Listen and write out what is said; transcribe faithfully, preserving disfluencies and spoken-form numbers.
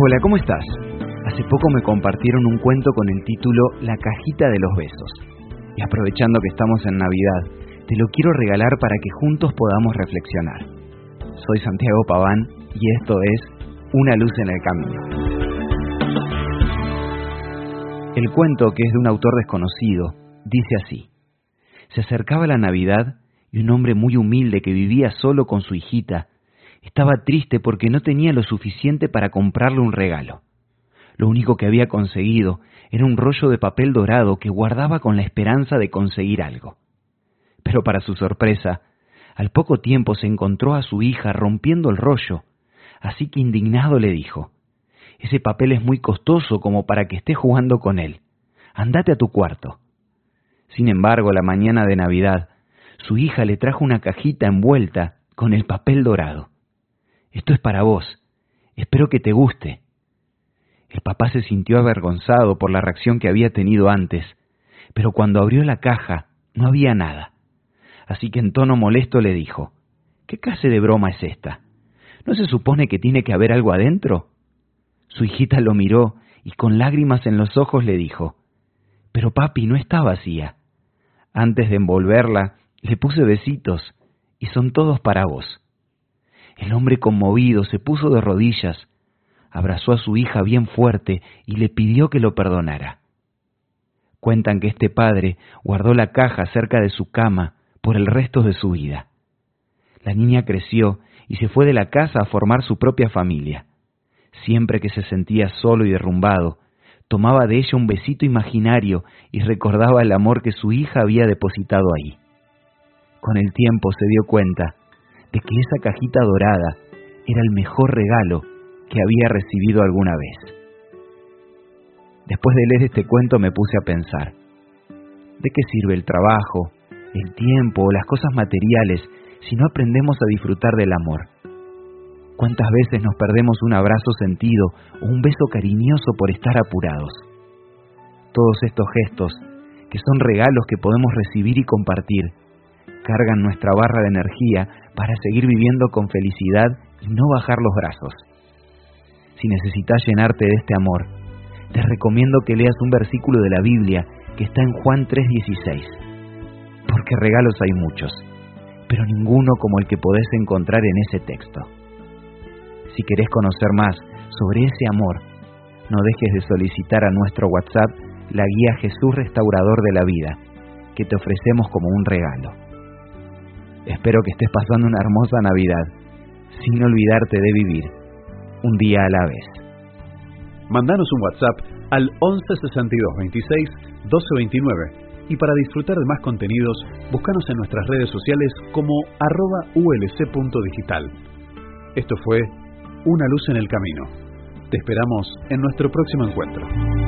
Hola, ¿cómo estás? Hace poco me compartieron un cuento con el título La cajita de los besos. Y aprovechando que estamos en Navidad, te lo quiero regalar para que juntos podamos reflexionar. Soy Santiago Paván y esto es Una luz en el camino. El cuento, que es de un autor desconocido, dice así: se acercaba la Navidad y un hombre muy humilde que vivía solo con su hijita estaba triste porque no tenía lo suficiente para comprarle un regalo. Lo único que había conseguido era un rollo de papel dorado que guardaba con la esperanza de conseguir algo. Pero para su sorpresa, al poco tiempo se encontró a su hija rompiendo el rollo, así que indignado le dijo: «Ese papel es muy costoso como para que estés jugando con él. Andate a tu cuarto». Sin embargo, la mañana de Navidad, su hija le trajo una cajita envuelta con el papel dorado. «Esto es para vos. Espero que te guste». El papá se sintió avergonzado por la reacción que había tenido antes, pero cuando abrió la caja no había nada. Así que en tono molesto le dijo: «¿Qué clase de broma es esta? ¿No se supone que tiene que haber algo adentro?». Su hijita lo miró y con lágrimas en los ojos le dijo: «Pero papi, no está vacía. Antes de envolverla, le puse besitos y son todos para vos». El hombre, conmovido, se puso de rodillas, abrazó a su hija bien fuerte y le pidió que lo perdonara. Cuentan que este padre guardó la caja cerca de su cama por el resto de su vida. La niña creció y se fue de la casa a formar su propia familia. Siempre que se sentía solo y derrumbado, tomaba de ella un besito imaginario y recordaba el amor que su hija había depositado ahí. Con el tiempo se dio cuenta de que esa cajita dorada era el mejor regalo que había recibido alguna vez. Después de leer este cuento me puse a pensar: ¿de qué sirve el trabajo, el tiempo o las cosas materiales si no aprendemos a disfrutar del amor? ¿Cuántas veces nos perdemos un abrazo sentido o un beso cariñoso por estar apurados? Todos estos gestos, que son regalos que podemos recibir y compartir, cargan nuestra barra de energía para seguir viviendo con felicidad y no bajar los brazos. Si necesitas llenarte de este amor, te recomiendo que leas un versículo de la Biblia que está en Juan tres dieciséis. Porque regalos hay muchos, pero ninguno como el que podés encontrar en ese texto. Si querés conocer más sobre ese amor, no dejes de solicitar a nuestro WhatsApp la guía Jesús Restaurador de la Vida, que te ofrecemos como un regalo. Espero que estés pasando una hermosa Navidad, sin olvidarte de vivir un día a la vez. Mandanos un WhatsApp al once sesenta y dos veintiséis doce veintinueve y para disfrutar de más contenidos, búscanos en nuestras redes sociales como arroba ulc punto digital. Esto fue Una luz en el camino. Te esperamos en nuestro próximo encuentro.